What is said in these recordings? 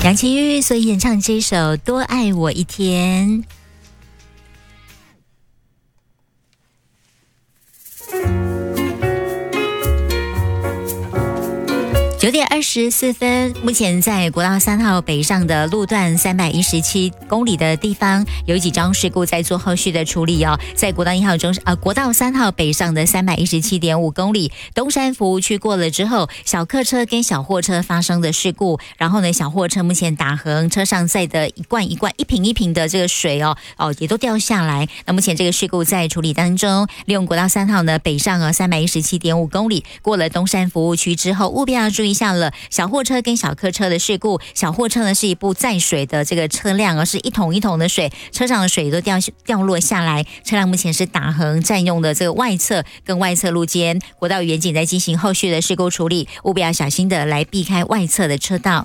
杨奇煜所演唱这首《多爱我一天》。9点24分，目前在国道3号北上的路段317公里的地方，有几桩事故在做后续的处理哦。在国道3号北上的317.5公里，东山服务区过了之后，小客车跟小货车发生的事故，然后呢，小货车目前打横，车上载的一罐一瓶一瓶的这个水也都掉下来。那目前这个事故在处理当中，利用国道3号呢北上317.5公里，过了东山服务区之后，务必要注意下了小货车跟小客车的事故。小货车呢是一部载水的这个车辆，而是一桶一桶的水，车上的水都掉落下来，车辆目前是打横占用的这个外侧跟外侧路肩，国道远景在进行后续的事故处理，务必要小心的来避开外侧的车道。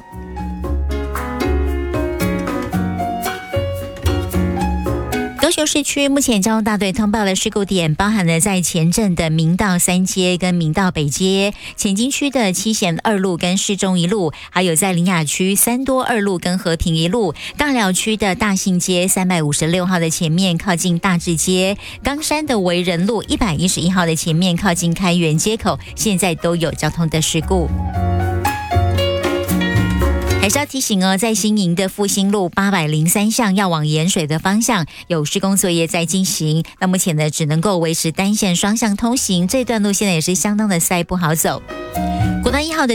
高雄市区目前交通大队通报的事故点包含了在前镇的明道3街跟明道北街，前金区的七贤2路跟市中1路，还有在苓雅区三多2路跟和平1路，大寮区的大信街356号的前面靠近大智街，冈山的维仁路111号的前面靠近开元街口，现在都有交通的事故。还是要提醒在新营的复兴路803巷要往盐水的方向有施工作业在进行，那目前呢只能够维持单线双向通行，这段路现在也是相当的塞，不好走。国道1号的